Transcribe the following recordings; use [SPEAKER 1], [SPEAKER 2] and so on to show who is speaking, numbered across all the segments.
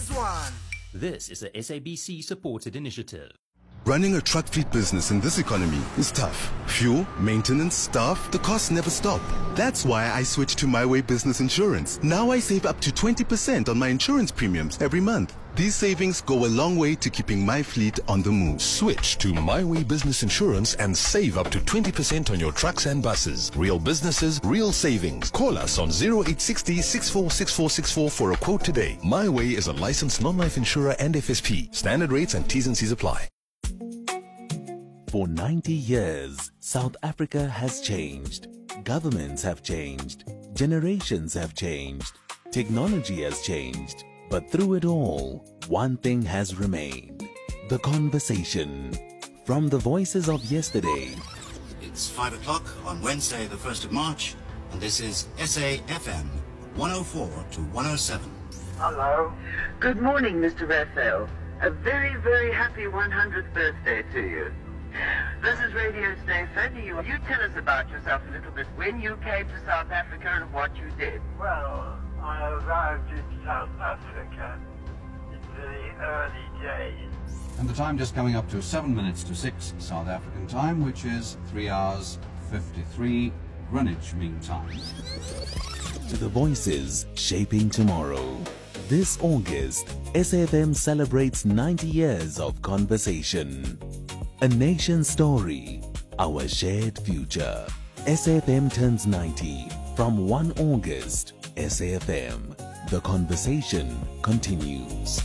[SPEAKER 1] There's one.
[SPEAKER 2] This is a SABC-supported initiative.
[SPEAKER 3] Running a truck fleet business in this economy is tough. Fuel, maintenance, staff, the costs never stop. That's why I switched to My Way Business Insurance. Now I save up to 20% on my insurance premiums every month. These savings go a long way to keeping my fleet on the move.
[SPEAKER 4] Switch to My Way Business Insurance and save up to 20% on your trucks and buses. Real businesses, real savings. Call us on 0860 646464 for a quote today. My Way is a licensed non-life insurer and FSP. Standard rates and T's and C's apply.
[SPEAKER 5] For 90 years, South Africa has changed. Governments have changed. Generations have changed. Technology has changed. But through it all, one thing has remained. The conversation. From the voices of yesterday.
[SPEAKER 6] It's 5 o'clock on Wednesday, the 1st of March, and this is SAFM 104 to 107.
[SPEAKER 7] Hello. Good morning, Mr. Raphael. A very, very happy 100th birthday to you. This is Radio Stefan. You tell us about yourself a little bit. When you came to South Africa and what you did.
[SPEAKER 8] Well, I arrived in South Africa in the early days.
[SPEAKER 9] And the time just coming up to 7 minutes to 6 South African time, which is 3 hours 53 Greenwich Mean Time.
[SPEAKER 5] To the voices shaping tomorrow. This August, SAFM celebrates 90 years of conversation. A nation's story, our shared future. SAFM turns 90 from 1 August. SAFM, the conversation continues.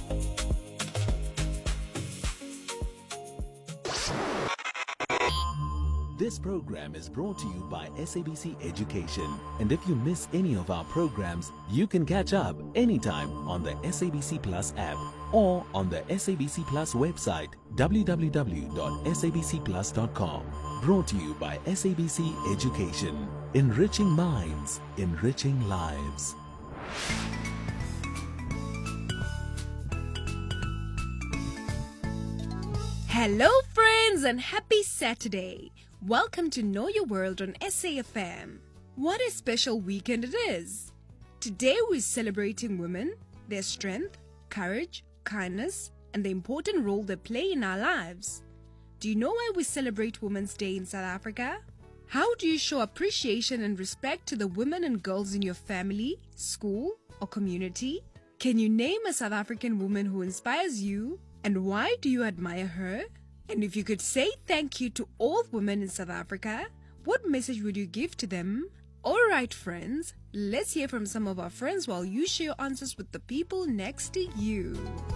[SPEAKER 5] This program is brought to you by SABC Education. And if you miss any of our programs, you can catch up anytime on the SABC Plus app or on the SABC Plus website, www.sabcplus.com. Brought to you by SABC Education. Enriching minds, enriching lives.
[SPEAKER 10] Hello friends and happy Saturday. Welcome to Know Your World on SAFM. What a special weekend it is. Today we're celebrating women, their strength, courage, kindness, and the important role they play in our lives. Do you know why we celebrate Women's Day in South Africa? How do you show appreciation and respect to the women and girls in your family, school, or community? Can you name a South African woman who inspires you? And why do you admire her? And if you could say thank you to all women in South Africa, what message would you give to them? Alright friends, let's hear from some of our friends while you share your answers with the people next to you.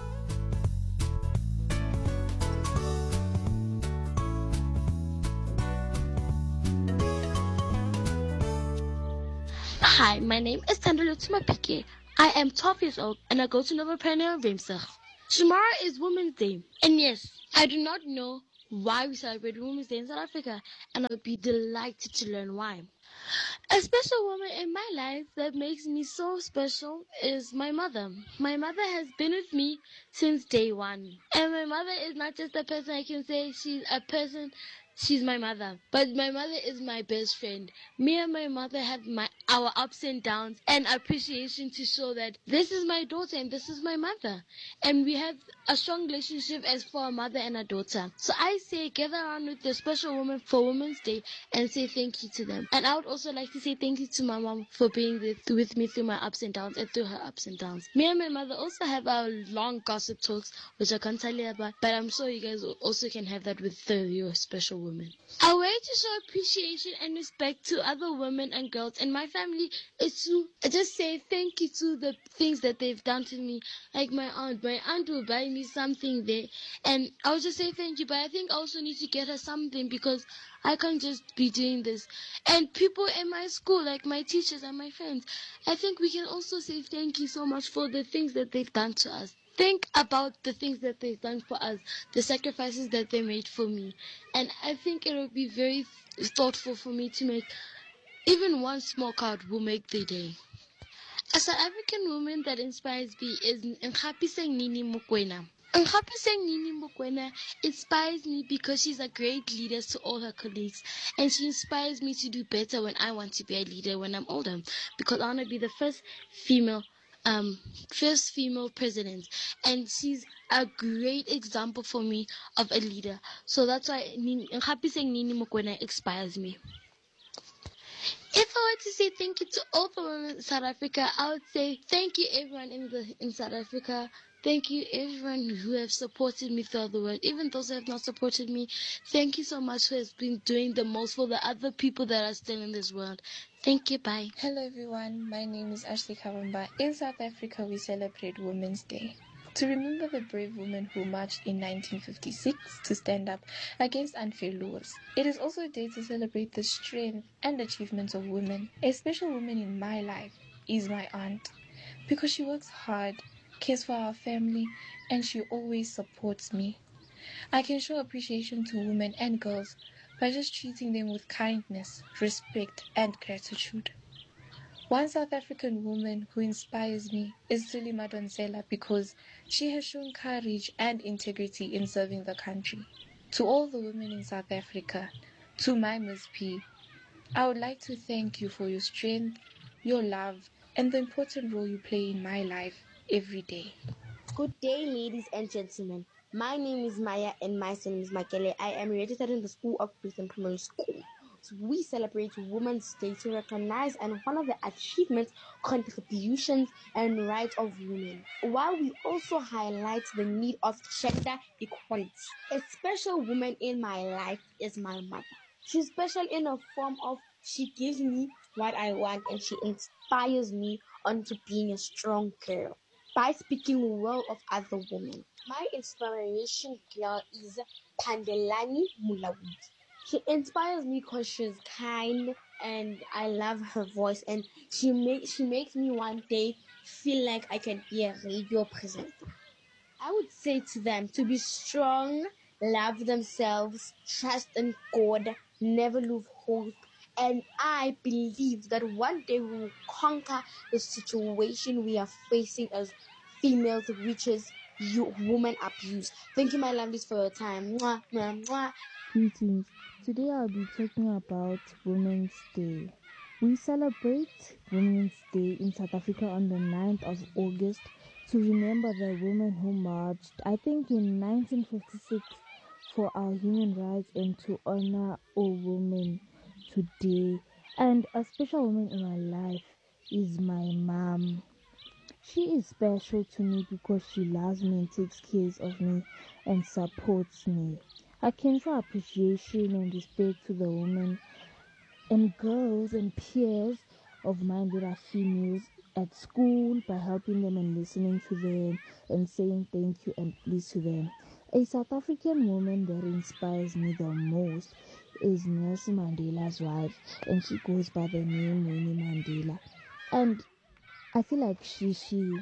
[SPEAKER 11] Hi, my name is Tandalo Tumapike. I am 12 years old and I go to Novapreneur Remsig. Tomorrow is Women's Day, and yes, I do not know why we celebrate Women's Day in South Africa, and I'll be delighted to learn why. A special woman in my life that makes me so special is my mother. My mother has been with me since day one, and my mother is not just a person I can say she's a person. She's my mother, but my mother is my best friend. Me and my mother have our ups and downs and appreciation to show that this is my daughter and this is my mother. And we have a strong relationship as for a mother and a daughter. So I say gather around with the special woman for Women's Day and say thank you to them. And I would also like to say thank you to my mom for being with me through my ups and downs and through her ups and downs. Me and my mother also have our long gossip talks, which I can't tell you about, but I'm sure you guys also can have that with your special woman. A way to show appreciation and respect to other women and girls in my family is to just say thank you to the things that they've done to me. Like my aunt will buy me something there and I'll just say thank you, but I think I also need to get her something because I can't just be doing this. And people in my school, like my teachers and my friends, I think we can also say thank you so much for the things that they've done to us. Think about the things that they've done for us, the sacrifices that they made for me. And I think it would be very thoughtful for me to make even one small card will make the day. A South African woman that inspires me is Nkgapiseng Nini Mokoena. Nkgapiseng Nini Mokoena inspires me because she's a great leader to all her colleagues, and she inspires me to do better when I want to be a leader when I'm older, because I want to be the first female first female president, and she's a great example for me of a leader. So that's why Happy saying Nini Mokoena inspires me. If I were to say thank you to all the women in South Africa, I would say thank you everyone in South Africa. Thank you everyone who have supported me throughout the world. Even those who have not supported me, thank you so much who has been doing the most for the other people that are still in this world. Thank you, bye.
[SPEAKER 1] Hello everyone, my name is Ashley Kavamba. In South Africa, we celebrate Women's Day to remember the brave women who marched in 1956 to stand up against unfair laws. It is also a day to celebrate the strength and achievements of women. A special woman in my life is my aunt, because she works hard, cares for our family, and she always supports me. I can show appreciation to women and girls by just treating them with kindness, respect, and gratitude. One South African woman who inspires me is Thuli Madonsela, because she has shown courage and integrity in serving the country. To all the women in South Africa, to my Ms. P, I would like to thank you for your strength, your love, and the important role you play in my life every day.
[SPEAKER 12] Good day, ladies and gentlemen. My name is Maya and my son is Makele. I am registered in the School of Christian Primary School. We celebrate Women's Day to recognize and honor the achievements, contributions, and rights of women, while we also highlight the need of gender equality. A special woman in my life is my mother. She's special in a form of she gives me what I want and she inspires me onto being a strong girl by speaking well of other women. My inspiration girl is Pandelani Mulawudi. She inspires me because she's kind and I love her voice, and she makes me one day feel like I can be a radio presenter. I would say to them to be strong, love themselves, trust in God, never lose hope, and I believe that one day we will conquer the situation we are facing as females, which is woman abuse. Thank you, my lovelies, for your time. Mwah, mwah, mwah.
[SPEAKER 13] Greetings. Today I'll be talking about Women's Day. We celebrate Women's Day in South Africa on the 9th of August to remember the women who marched, I think in 1956, for our human rights and to honor all women today. And a special woman in my life is my mom. She is special to me because she loves me and takes care of me and supports me. I can show appreciation and respect to the women and girls and peers of mine that are females at school by helping them and listening to them and saying thank you and please to them. A South African woman that inspires me the most is Nelson Mandela's wife, and she goes by the name Winnie Mandela. And I feel like she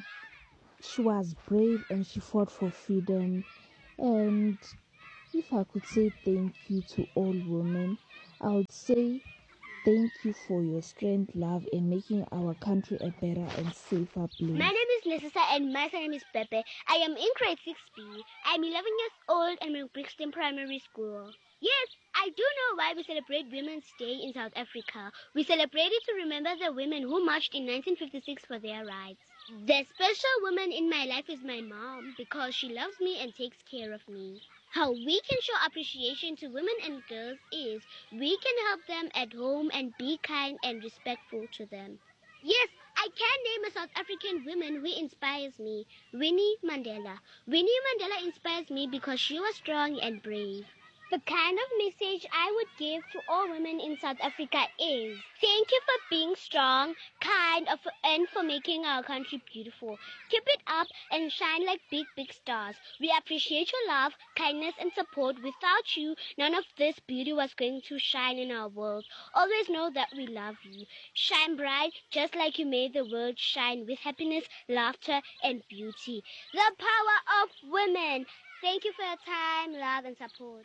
[SPEAKER 13] was brave and she fought for freedom. And if I could say thank you to all women, I would say thank you for your strength, love, and making our country a better and safer place.
[SPEAKER 14] My name is Nesisa and my name is Pepe. I am in grade 6B. I'm 11 years old and I'm in Brixton Primary School. Yes, I do know why we celebrate Women's Day in South Africa. We celebrate it to remember the women who marched in 1956 for their rights. The special woman in my life is my mom because she loves me and takes care of me. How we can show appreciation to women and girls is we can help them at home and be kind and respectful to them. Yes, I can name a South African woman who inspires me, Winnie Mandela. Winnie Mandela inspires me because she was strong and brave. The kind of message I would give to all women in South Africa is, thank you for being strong, kind, and for making our country beautiful. Keep it up and shine like big, big stars. We appreciate your love, kindness, and support. Without you, none of this beauty was going to shine in our world. Always know that we love you. Shine bright, just like you made the world shine with happiness, laughter, and beauty. The power of women. Thank you for your time, love, and support.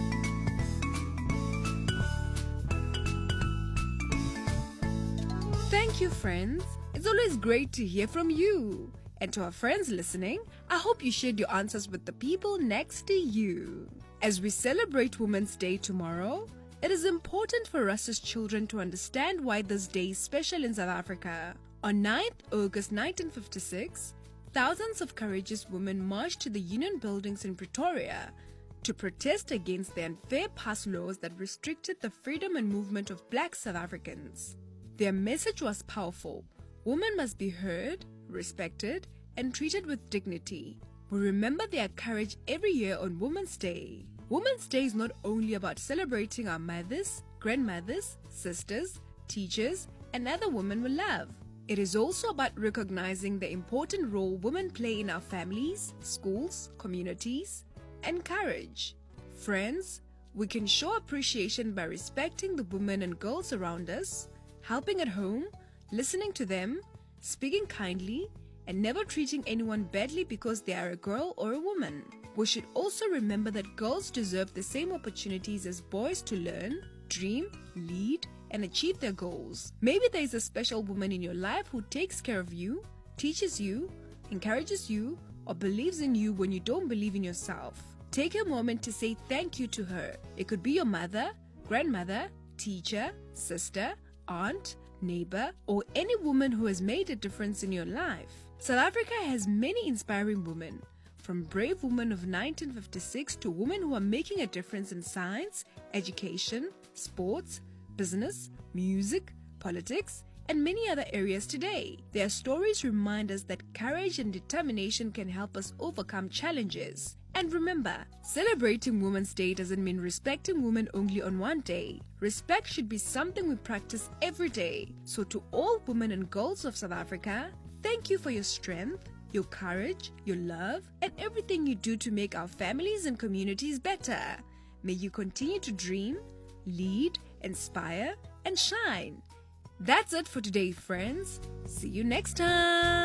[SPEAKER 10] Thank you, friends. It's always great to hear from you. And to our friends listening, I hope you shared your answers with the people next to you. As we celebrate Women's Day tomorrow, it is important for us as children to understand why this day is special in South Africa. On 9th August 1956, thousands of courageous women marched to the Union buildings in Pretoria to protest against the unfair pass laws that restricted the freedom and movement of black South Africans. Their message was powerful. Women must be heard, respected, and treated with dignity. We remember their courage every year on Women's Day. Women's Day is not only about celebrating our mothers, grandmothers, sisters, teachers, and other women we love. It is also about recognizing the important role women play in our families, schools, communities, and courage. Friends, we can show appreciation by respecting the women and girls around us, helping at home, listening to them, speaking kindly, and never treating anyone badly because they are a girl or a woman. We should also remember that girls deserve the same opportunities as boys to learn, dream, lead, and achieve their goals. Maybe there is a special woman in your life who takes care of you, teaches you, encourages you, or believes in you when you don't believe in yourself. Take a moment to say thank you to her. It could be your mother, grandmother, teacher, sister, aunt, neighbor, or any woman who has made a difference in your life. South Africa has many inspiring women, from brave women of 1956 to women who are making a difference in science, education, sports, business, music, politics, and many other areas today. Their stories remind us that courage and determination can help us overcome challenges. And remember, celebrating Women's Day doesn't mean respecting women only on one day. Respect should be something we practice every day. So to all women and girls of South Africa, thank you for your strength, your courage, your love, and everything you do to make our families and communities better. May you continue to dream, lead, inspire, and shine. That's it for today, friends. See you next time.